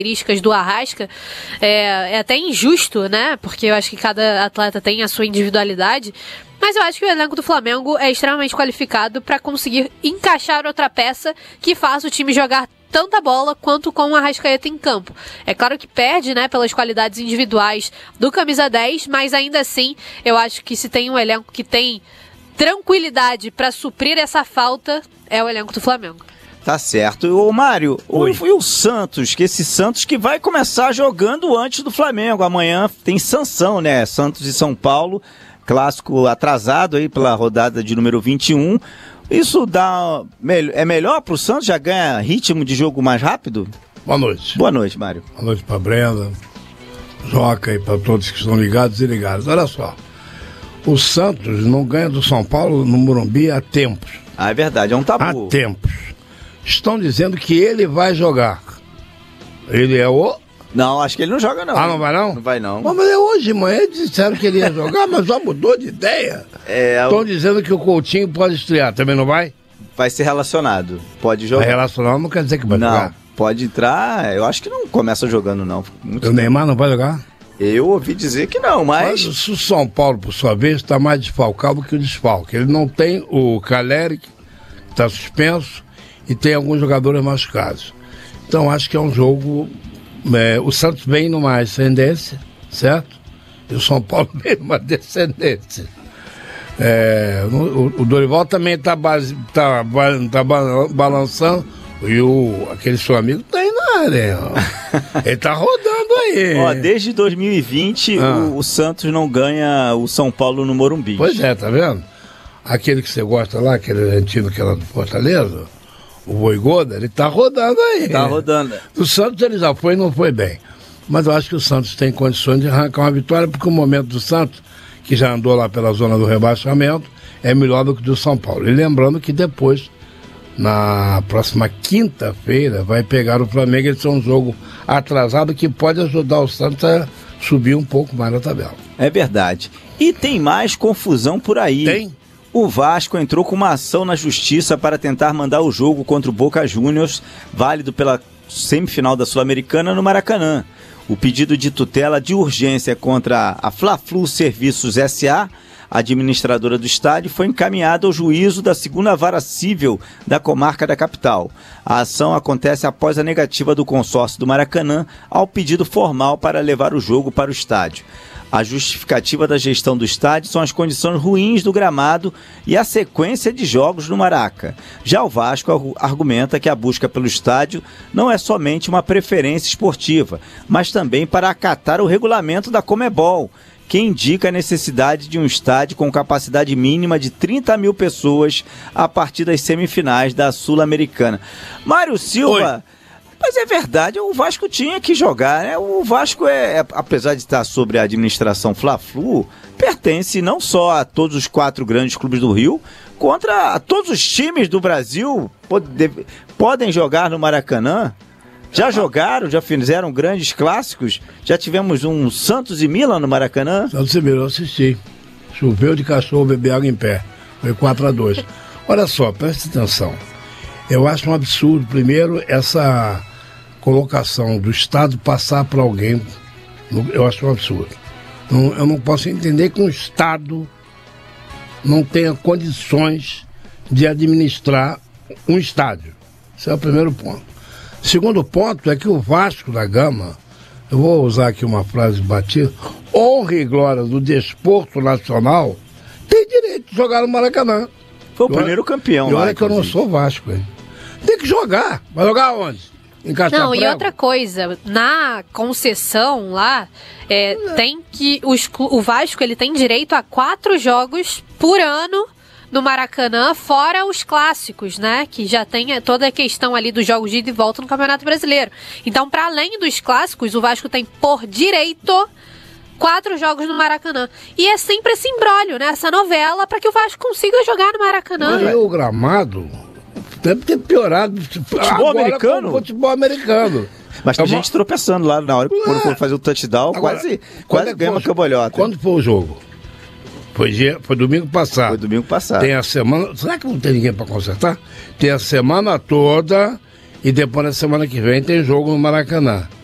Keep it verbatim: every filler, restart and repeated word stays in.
características do Arrasca, é, é até injusto, né? Porque eu acho que cada atleta tem a sua individualidade, mas eu acho que o elenco do Flamengo é extremamente qualificado para conseguir encaixar outra peça que faça o time jogar tanta bola quanto com o Arrascaeta em campo. É claro que perde, né, pelas qualidades individuais do camisa dez, mas ainda assim, eu acho que se tem um elenco que tem tranquilidade para suprir essa falta, é o elenco do Flamengo. Tá certo. Ô Mário, o, e o Santos, que esse Santos que vai começar jogando antes do Flamengo. Amanhã tem sanção, né? Santos e São Paulo, clássico atrasado aí pela rodada de número vinte e um. Isso dá, é melhor pro Santos? Já ganha ritmo de jogo mais rápido? Boa noite. Boa noite, Mário. Boa noite pra Brenda, Joca e pra todos que estão ligados e ligados. Olha só, o Santos não ganha do São Paulo no Morumbi há tempos. Ah, é verdade, é um tabu. Há tempos. Estão dizendo que ele vai jogar. Ele é o... Não, acho que ele não joga não. Ah, não vai não? Não vai não. Mas é hoje de manhã disseram que ele ia jogar, mas já mudou de ideia. É, Estão dizendo que o Coutinho pode estrear, também não vai? Vai ser relacionado, pode jogar. Vai relacionado não quer dizer que vai não, jogar. Não, pode entrar, eu acho que não começa jogando não. Muito o Neymar não vai jogar? Eu ouvi dizer que não, mas... Mas o São Paulo, por sua vez, está mais desfalcado que o desfalque. Ele não tem o Caleri, que está suspenso, e tem alguns jogadores machucados. Então acho que é um jogo... É, o Santos vem numa ascendência, certo? E o São Paulo vem numa descendência. É, o, o Dorival também está tá, tá balançando. E o, aquele seu amigo tá aí na área. Ele tá rodando aí. Ó, desde dois mil e vinte ah. o, o Santos não ganha o São Paulo no Morumbi. Pois é, tá vendo? Aquele que você gosta lá, aquele argentino que era do Fortaleza, o Voivoda, ele tá rodando aí. Tá rodando. O Santos ele já foi e não foi bem. Mas eu acho que o Santos tem condições de arrancar uma vitória, porque o momento do Santos, que já andou lá pela zona do rebaixamento, é melhor do que o do São Paulo. E lembrando que depois, na próxima quinta-feira, vai pegar o Flamengo. Esse é um jogo atrasado que pode ajudar o Santos a subir um pouco mais na tabela. É verdade. E tem mais confusão por aí. Tem? O Vasco entrou com uma ação na justiça para tentar mandar o jogo contra o Boca Juniors, válido pela semifinal da Sul-Americana, no Maracanã. O pedido de tutela de urgência contra a Fla-Flu Serviços S A, administradora do estádio, foi encaminhado ao juízo da segunda vara civil da comarca da capital. A ação acontece após a negativa do consórcio do Maracanã ao pedido formal para levar o jogo para o estádio. A justificativa da gestão do estádio são as condições ruins do gramado e a sequência de jogos no Maraca. Já o Vasco argumenta que a busca pelo estádio não é somente uma preferência esportiva, mas também para acatar o regulamento da Conmebol, que indica a necessidade de um estádio com capacidade mínima de trinta mil pessoas a partir das semifinais da Sul-Americana. Mário Silva... Oi. Mas é verdade, o Vasco tinha que jogar, né? O Vasco, é, é apesar de estar sobre a administração Fla-Flu, pertence não só a todos os quatro grandes clubes do Rio, contra a todos os times do Brasil pode, podem jogar no Maracanã. Já jogaram, já fizeram grandes clássicos, já tivemos um Santos e Milan no Maracanã. Santos e Milan, eu assisti. Choveu de cachorro, beber água em pé. Foi quatro a dois. Olha só, presta atenção. Eu acho um absurdo, primeiro, essa colocação do Estado passar para alguém, eu acho um absurdo. Não, eu não posso entender que um Estado não tenha condições de administrar um estádio. Esse é o primeiro ponto. Segundo ponto é que o Vasco da Gama, eu vou usar aqui uma frase batida, honra e glória do desporto nacional, tem direito de jogar no Maracanã. Foi o eu primeiro campeão lá. E olha que eu não inclusive. sou Vasco, hein? Tem que jogar. Vai jogar onde? Em Castelo Não, e outra coisa, na concessão lá, é, é. tem que os, o Vasco ele tem direito a quatro jogos por ano no Maracanã, fora os clássicos, né? Que já tem toda a questão ali dos jogos de ida e volta no Campeonato Brasileiro. Então, para além dos clássicos, o Vasco tem por direito quatro jogos no Maracanã. E é sempre esse imbróglio, né? Essa novela para que o Vasco consiga jogar no Maracanã. E o gramado deve ter piorado. Futebol americano? Com futebol americano. Mas tem é uma... gente tropeçando lá na hora que quando for fazer o touchdown, Agora, quase, quase ganha uma cambalhota. Quando foi o jogo? Foi, dia, foi domingo passado. Foi domingo passado. Tem a semana... Será que não tem ninguém para consertar? Tem a semana toda e depois na semana que vem tem jogo no Maracanã.